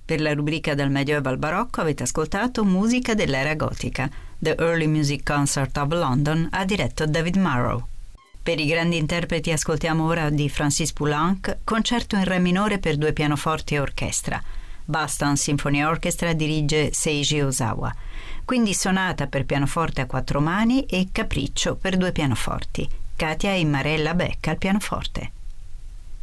Per la rubrica Dal Medioevo al Barocco avete ascoltato musica dell'era gotica. The Early Music Concert of London ha diretto David Marrow. Per i grandi interpreti ascoltiamo ora di Francis Poulenc, concerto in re minore per 2 pianoforti e orchestra. Boston Symphony Orchestra dirige Seiji Ozawa. Quindi sonata per pianoforte a 4 mani e capriccio per 2 pianoforti. Katia e Marella Beck al pianoforte.